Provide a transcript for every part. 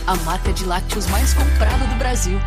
a marca de lácteos mais comprada do Brasil.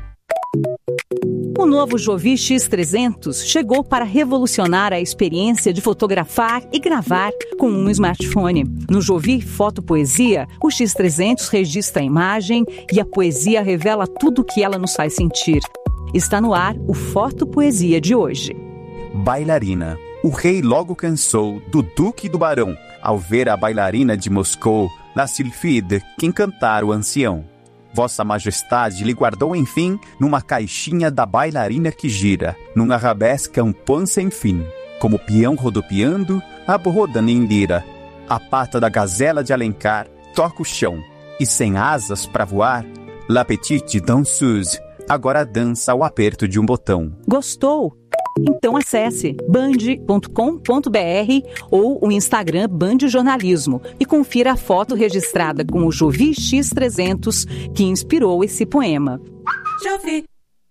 O novo Jovi X300 chegou para revolucionar a experiência de fotografar e gravar com um smartphone. No Jovi Foto Poesia, o X300 registra a imagem e a poesia revela tudo o que ela nos faz sentir. Está no ar o Foto Poesia de hoje. Bailarina. O rei logo cansou do Duque do Barão ao ver a bailarina de Moscou, La Sylphide, que encantar o ancião. Vossa Majestade lhe guardou, enfim, numa caixinha da bailarina que gira, num arabesque um pão sem fim. Como peão rodopiando, rodando em lira. A pata da gazela de Alencar toca o chão, e sem asas pra voar, La Petite Danseuse agora dança ao aperto de um botão. Gostou? Então acesse band.com.br ou o Instagram Band Jornalismo e confira a foto registrada com o Jovi X300 que inspirou esse poema. Jovi.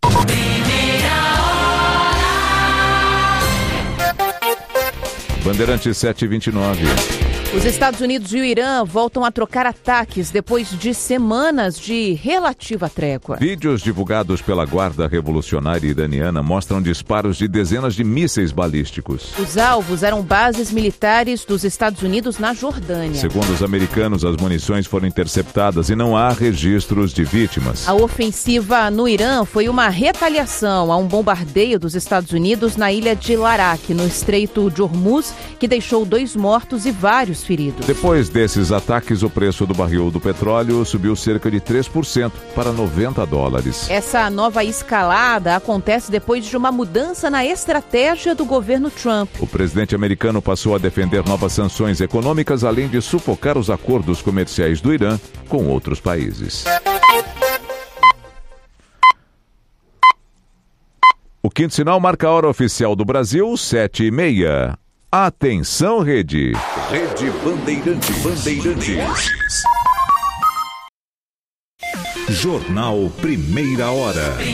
Bandeirantes 729. Os Estados Unidos e o Irã voltam a trocar ataques depois de semanas de relativa trégua. Vídeos divulgados pela Guarda Revolucionária Iraniana mostram disparos de dezenas de mísseis balísticos. Os alvos eram bases militares dos Estados Unidos na Jordânia. Segundo os americanos, as munições foram interceptadas e não há registros de vítimas. A ofensiva no Irã foi uma retaliação a um bombardeio dos Estados Unidos na ilha de Larak, no Estreito de Hormuz, que deixou 2 mortos e vários feridos. Depois desses ataques, o preço do barril do petróleo subiu cerca de 3% para $90. Essa nova escalada acontece depois de uma mudança na estratégia do governo Trump. O presidente americano passou a defender novas sanções econômicas, além de sufocar os acordos comerciais do Irã com outros países. O quinto sinal marca a hora oficial do Brasil, 7h30. Atenção, Rede. Rede Bandeirantes. Jornal Primeira Hora.